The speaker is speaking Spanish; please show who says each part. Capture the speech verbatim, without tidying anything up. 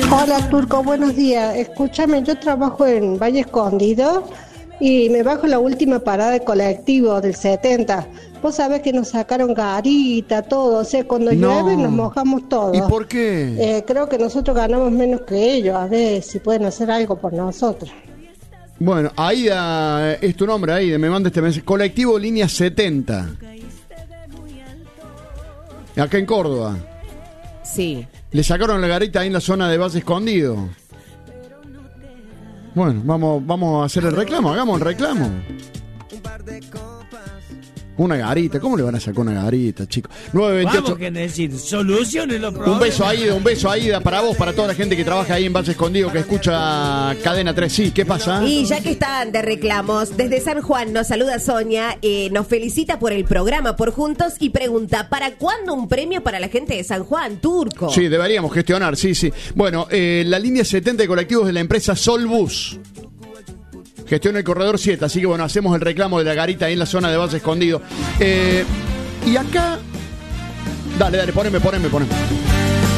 Speaker 1: Hola Turco, buenos días. Escúchame, yo trabajo en Valle Escondido y me bajo la última parada de colectivo del setenta. Vos sabés que nos sacaron garita, todo, o sea, cuando
Speaker 2: No.
Speaker 1: llueve nos mojamos todos.
Speaker 2: ¿Y por qué?
Speaker 1: Eh, creo que nosotros ganamos menos que ellos, a ver si pueden hacer algo por nosotros.
Speaker 2: Bueno, Aida, es tu nombre, Aida, me manda este mensaje. Colectivo Línea setenta. Acá en Córdoba.
Speaker 3: Sí.
Speaker 2: Le sacaron la garita ahí en la zona de Valle Escondido. Bueno, vamos, vamos a hacer el reclamo, hagamos el reclamo. Una garita, ¿cómo le van a sacar una garita, chicos? nueve veintiocho.
Speaker 4: Vamos que decir, soluciones los problemas.
Speaker 2: Un beso a Aida, un beso a Aida para vos, para toda la gente que trabaja ahí en Valle Escondido, que escucha Cadena tres. Sí, ¿qué pasa?
Speaker 3: Y ya que están de reclamos, desde San Juan nos saluda Sonia, eh, nos felicita por el programa, por Juntos, y pregunta, ¿para cuándo un premio para la gente de San Juan, Turco?
Speaker 2: Sí, deberíamos gestionar, sí, sí. Bueno, eh, la línea setenta de colectivos de la empresa Solbus gestiona el corredor siete, así que bueno, hacemos el reclamo de la garita ahí en la zona de Valle Escondido. Eh, y acá... Dale, dale, poneme, poneme, poneme.